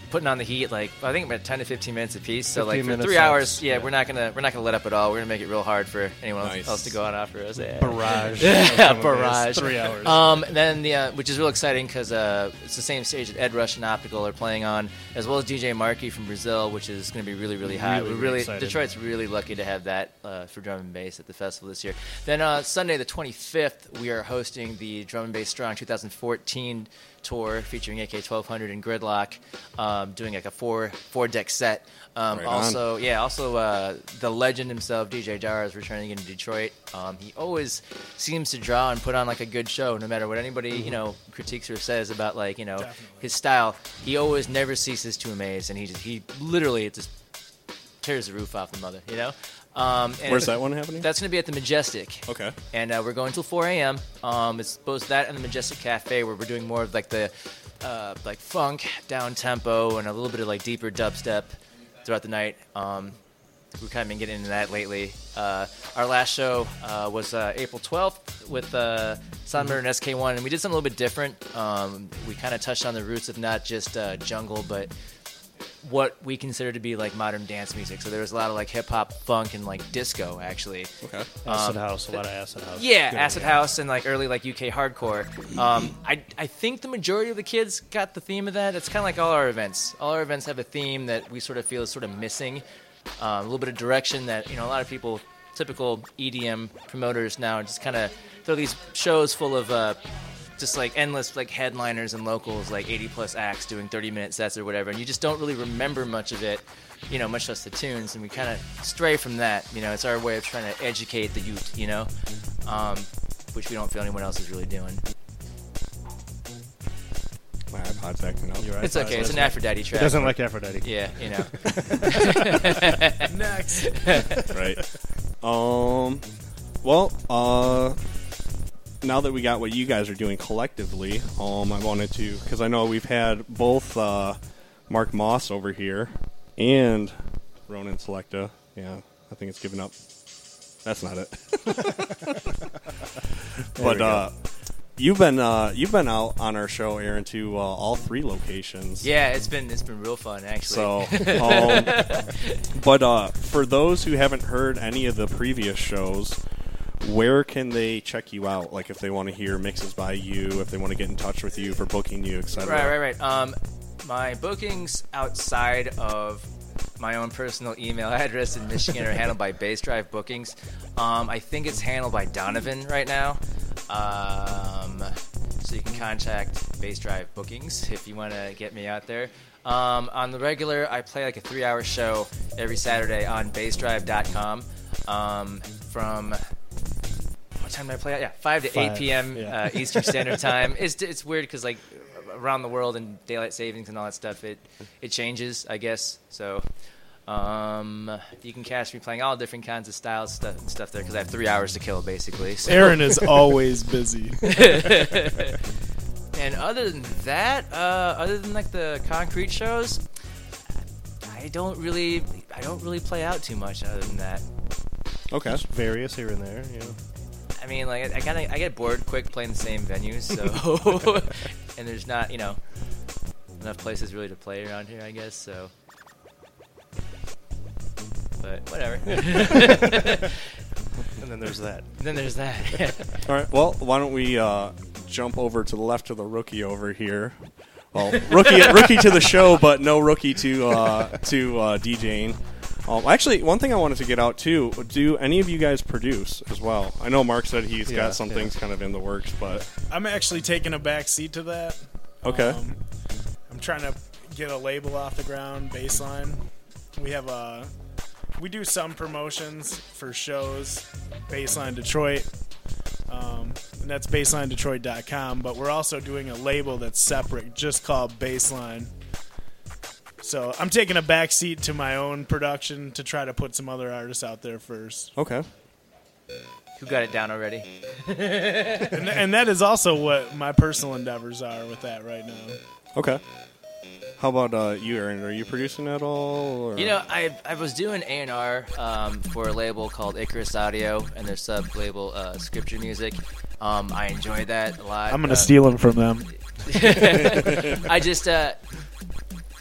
putting on the heat, like I think about 10 to 15 minutes a piece. So like for 15 3 hours, minutes, we're not gonna let up at all. We're gonna make it real hard for anyone else to go on after us. Barrage. Barrage. 3 hours. Then which is real exciting because it's the same stage that Ed Rush and Optical are playing on, as well as DJ Markey from Brazil, which is going to be really, really hot. Really excited. Detroit's really lucky to have that for drum and bass at the festival this year. Then Sunday the 25th, we are hosting the Drum and Bass Strong 2014 tour featuring AK-1200 and Gridlock, doing like a four-deck set. Also, the legend himself, DJ Dara, is returning into Detroit. He always seems to draw and put on like a good show, no matter what anybody critiques or says about his style. He always never ceases to amaze, and he literally just tears the roof off the mother. And where's that one happening? That's going to be at the Majestic. Okay. And we're going till 4 a.m. It's both that and the Majestic Cafe, where we're doing more of like the funk, down tempo, and a little bit of like deeper dubstep throughout the night. We've kind of been getting into that lately. Our last show was April 12th with Soundmurder and SK1, and we did something a little bit different. We kind of touched on the roots of not just jungle, but what we consider to be like modern dance music. So there was a lot of like hip hop, funk, and like disco actually. Okay. Acid house, a lot of acid house. Yeah, acid house and like early like UK hardcore. I think the majority of the kids got the theme of that. It's kind of like all our events. All our events have a theme that we sort of feel is sort of missing. A little bit of direction that a lot of people, typical EDM promoters now, just kind of throw these shows full of just like endless like headliners and locals, like 80 plus acts doing 30-minute sets or whatever, and you just don't really remember much of it, much less the tunes, and we kind of stray from that. It's our way of trying to educate the youth, which we don't feel anyone else is really doing. My iPod's acting up. It's okay. It's an Aphrodite track. It doesn't like Aphrodite. Yeah, Next. Right. Now that we got what you guys are doing collectively, I wanted to, because I know we've had both Mark Moss over here and Ronan Selecta. Yeah, I think it's given up. That's not it. But you've been out on our show, Aaron, to all 3 locations. Yeah, it's been real fun actually. So, but for those who haven't heard any of the previous shows, where can they check you out? Like if they want to hear mixes by you, if they want to get in touch with you for booking you, etc. Right. My bookings outside of my own personal email address in Michigan are handled by Bass Drive Bookings. I think it's handled by Donovan right now. So you can contact Bass Drive Bookings if you want to get me out there. On the regular, I play like a 3-hour show every Saturday on bassdrive.com from... What time did I play at? Yeah, 5 to 8 p.m. Eastern Standard Time. It's weird because like around the world and daylight savings and all that stuff, it changes, I guess. So you can catch me playing all different kinds of styles stuff there because I have 3 hours to kill basically. So. Aaron is always busy. And other than that, other than like the concrete shows, I don't really play out too much other than that. Okay. Just various here and there, I mean, like I get bored quick playing the same venues, so and there's not enough places really to play around here, I guess. So, but whatever. And then there's that. All right. Well, why don't we jump over to the left of the rookie over here? Well, rookie to the show, but no rookie to DJing. Actually, one thing I wanted to get out too, do any of you guys produce as well? I know Mark said he's got some things kind of in the works, but... I'm actually taking a back seat to that. Okay. I'm trying to get a label off the ground, Baseline. We do some promotions for shows, Baseline Detroit, and that's BaselineDetroit.com, but we're also doing a label that's separate, just called Baseline. So I'm taking a backseat to my own production to try to put some other artists out there first. Okay. Who got it down already? and that is also what my personal endeavors are with that right now. Okay. How about you, Aaron? Are you producing at all? Or? I was doing A&R for a label called Icarus Audio and their sub-label Scripture Music. I enjoyed that a lot. I'm going to steal them from them. I just